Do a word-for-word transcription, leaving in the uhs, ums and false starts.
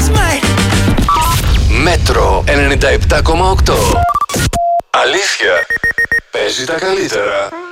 Μέτρο ενενήντα επτά κόμμα οκτώ. Αλήθεια, παίζει τα καλύτερα.